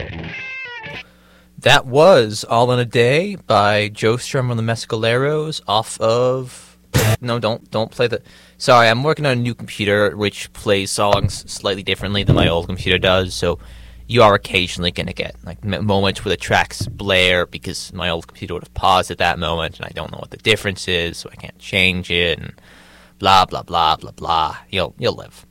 That was All in a Day by Joe Strummer and the Mescaleros off of... No, don't play the... Sorry, I'm working on a new computer which plays songs slightly differently than my old computer does, so you are occasionally going to get like moments where the tracks blare because my old computer would have paused at that moment and I don't know what the difference is, so I can't change it, and blah, blah, blah, blah, blah. You'll live.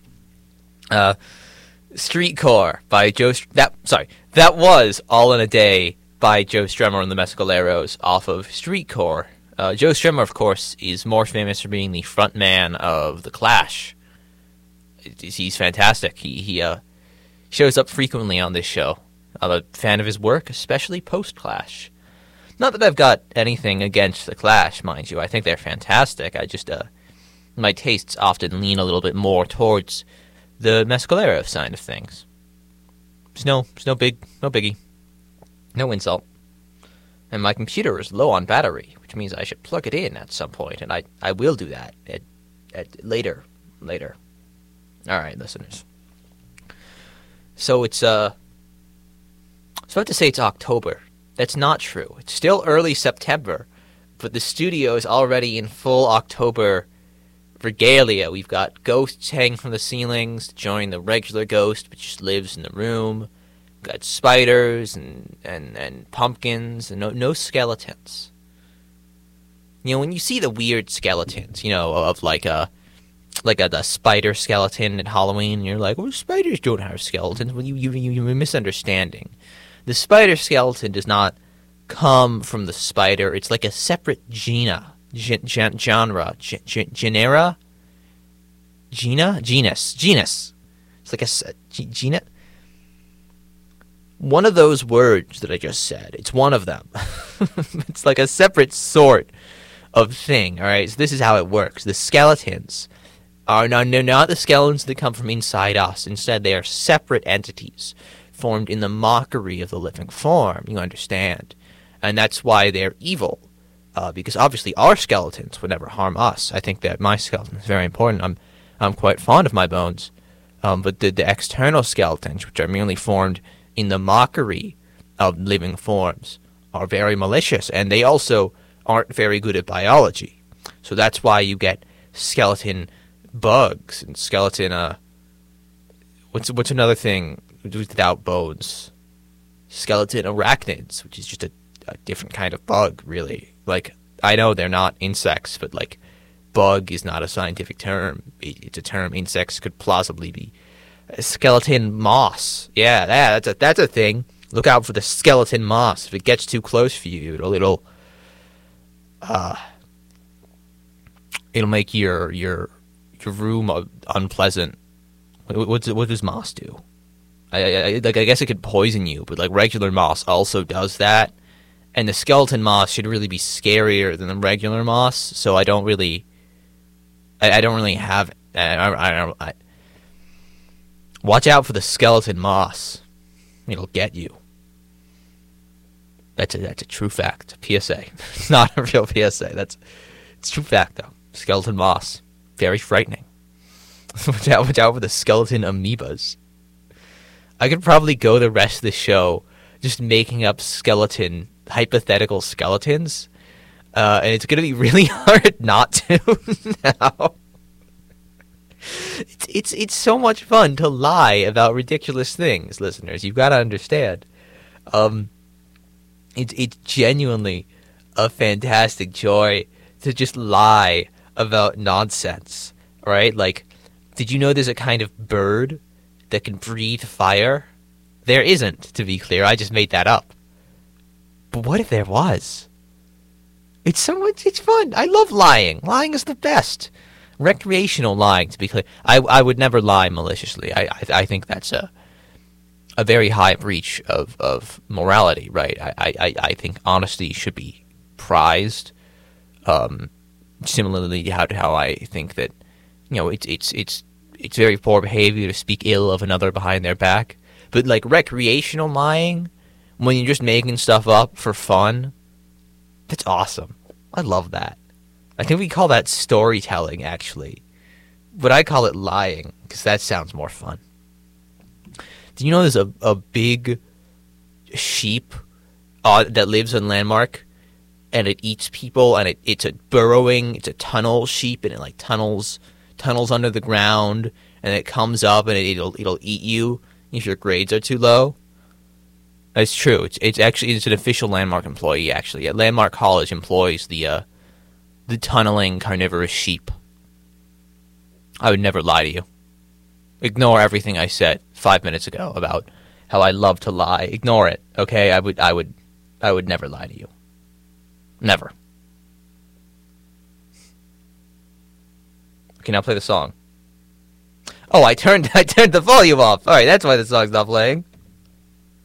Streetcore by Joe... That was All in a Day by Joe Strummer and the Mescaleros off of Streetcore. Joe Strummer, of course, is more famous for being the frontman of The Clash. He's fantastic. He shows up frequently on this show. I'm a fan of his work, especially post-Clash. Not that I've got anything against The Clash, mind you. I think they're fantastic. I just, my tastes often lean a little bit more towards the Mescalero side of things. It's no biggie. No insult. And my computer is low on battery, which means I should plug it in at some point, and I will do that at later. Alright, listeners. So it's I was about to say it's October. That's not true. It's still early September, but the studio is already in full October regalia. We've got ghosts hanging from the ceilings to join the regular ghost, which just lives in the room. We've got spiders and pumpkins and no skeletons. You know, when you see the weird skeletons, you know, of like the spider skeleton at Halloween, and you're like, well, spiders don't have skeletons. Well, you're misunderstanding. The spider skeleton does not come from the spider. It's like a separate genera. Genus. It's like a genus. One of those words that I just said, it's one of them. It's like a separate sort of thing, all right? So this is how it works. The skeletons are not the skeletons that come from inside us. Instead, they are separate entities formed in the mockery of the living form, you understand? And that's why they're evil, because obviously our skeletons would never harm us. I think that my skeleton is very important. I'm quite fond of my bones, but the external skeletons, which are merely formed in the mockery of living forms, are very malicious, and they also aren't very good at biology. So that's why you get skeleton bugs and skeleton, what's another thing without bones? Skeleton arachnids, which is just a different kind of bug, really. Like, I know they're not insects, but like, bug is not a scientific term. It's a term insects could plausibly be. Skeleton moss. Yeah, that's a thing. Look out for the skeleton moss. If it gets too close for you, it'll make your room unpleasant. What does moss do? I guess it could poison you, but like regular moss also does that. And the skeleton moss should really be scarier than the regular moss. So I don't really have. Watch out for the skeleton moss. It'll get you. That's a true fact. PSA. It's not a real PSA. It's true fact though. Skeleton moss. Very frightening. Watch out for the skeleton amoebas. I could probably go the rest of the show just making up hypothetical skeletons. And it's going to be really hard not to now. It's so much fun to lie about ridiculous things, listeners. You've got to understand. It's genuinely a fantastic joy to just lie about nonsense, right? Like, did you know there's a kind of bird that can breathe fire? There isn't, to be clear. I just made that up. But what if there was? It's fun. I love lying. Lying is the best. Recreational lying, to be clear. I would never lie maliciously. I think that's a very high breach of morality, right? I think honesty should be prized. Similarly to how I think that, you know, it's very poor behavior to speak ill of another behind their back. But like recreational lying, when you're just making stuff up for fun, that's awesome. I love that. I think we call that storytelling, actually. But I call it lying, because that sounds more fun. Do you know there's a big sheep that lives in Landmark, and it eats people, and it's a tunnel sheep, and it like tunnels under the ground, and it comes up and it'll eat you if your grades are too low. That's true. It's an official Landmark employee actually. Landmark College employs the tunneling carnivorous sheep. I would never lie to you. Ignore everything I said 5 minutes ago about how I love to lie. Ignore it, okay? I would never lie to you. Never. Okay, now play the song. Oh, I turned the volume off. All right, that's why the song's not playing.